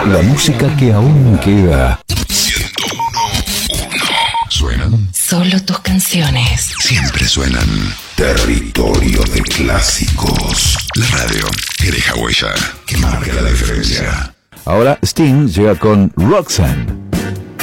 La música que aún queda. 101.1. ¿Suenan? Solo tus canciones. Siempre suenan. Territorio de clásicos. La radio que deja huella, que marca la diferencia. Ahora Sting llega con Roxanne.